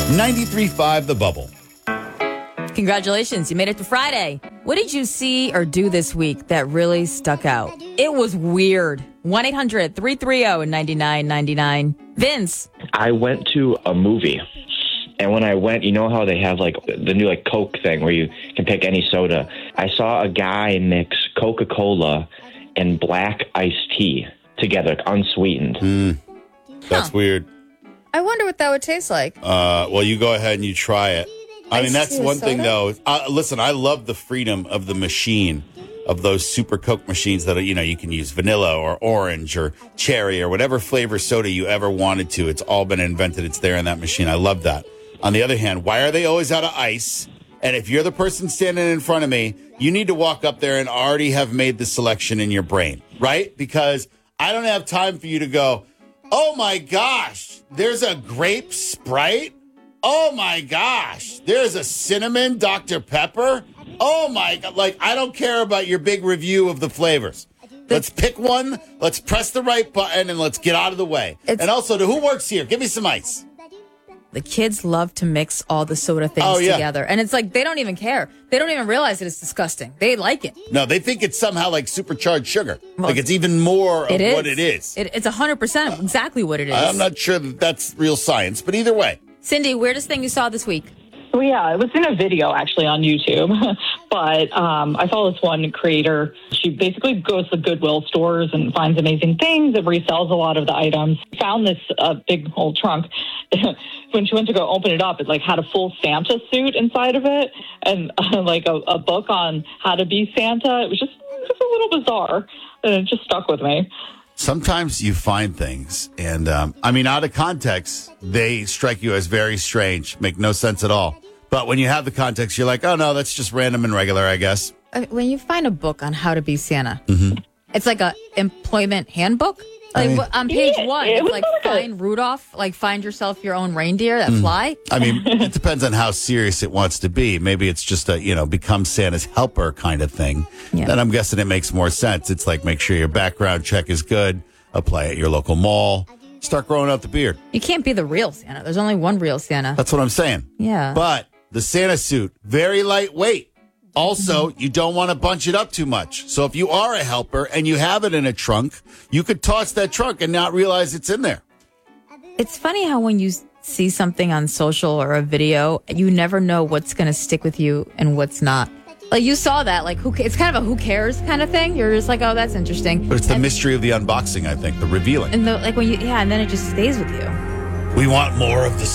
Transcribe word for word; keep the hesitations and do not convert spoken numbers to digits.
ninety-three point five The Bubble. Congratulations, you made it to Friday. What did you see or do this week that really stuck out? It was weird. one eight hundred three three zero nine nine nine nine. Vince. I went to a movie, and when I went, you know how they have like the new like Coke thing where you can pick any soda. I saw a guy mix Coca-Cola and black iced tea together, unsweetened. Mm, that's Huh. weird. I wonder what that would taste like. Uh, well, you go ahead and you try it. I mean, Iced that's tea with one thing, soda? though. Uh, listen, I love the freedom of the machine, of those super Coke machines that, are, you know, you can use vanilla or orange or cherry or whatever flavor soda you ever wanted to. It's all been invented. It's there in that machine. I love that. On the other hand, why are they always out of ice? And if you're the person standing in front of me, you need to walk up there and already have made the selection in your brain, right? Because I don't have time for you to go, oh, my gosh, there's a grape Sprite? Oh, my gosh, there's a cinnamon Doctor Pepper? Oh, my God. Like, I don't care about your big review of the flavors. Let's pick one, let's press the right button, and let's get out of the way. It's- and also, to who works here? Give me some ice. The kids love to mix all the soda things Oh, yeah. together. And it's like, they don't even care. They don't even realize that it's disgusting. They like it. No, they think it's somehow like supercharged sugar. Well, like it's even more of It is. what it is. It, it's one hundred percent exactly what it is. I'm not sure that that's real science, but either way. Cindy, weirdest thing you saw this week? Well, yeah, it was in a video actually on YouTube, but um, I saw this one creator. She basically goes to Goodwill stores and finds amazing things and resells a lot of the items. Found this uh, big old trunk. When she went to go open it up, it like had a full Santa suit inside of it and uh, like a, a book on how to be Santa. It was just, just a little bizarre, and it just stuck with me. Sometimes you find things, and um, I mean, out of context, they strike you as very strange, make no sense at all. But when you have the context, you're like, oh, no, that's just random and regular, I guess. I mean, when you find a book on how to be Santa, Mm-hmm. it's like a employment handbook. Like I mean- what- on page Yeah, one, it it's was like like a- find Rudolph, like find yourself your own reindeer that Mm. fly. I mean, it depends on how serious it wants to be. Maybe it's just a, you know, become Santa's helper kind of thing. Yeah. Then I'm guessing it makes more sense. It's like, make sure your background check is good, apply at your local mall, start growing out the beard. You can't be the real Santa. There's only one real Santa. That's what I'm saying. Yeah. But the Santa suit, very lightweight. Also, you don't want to bunch it up too much. So if you are a helper and you have it in a trunk, you could toss that trunk and not realize it's in there. It's funny how when you see something on social or a video, you never know what's going to stick with you and what's not. Like you saw that, like who? ca- It's kind of a who cares kind of thing. You're just like, oh, that's interesting. But it's the and, mystery of the unboxing, I think, the revealing. and the, like when you, yeah, and then it just stays with you. We want more of the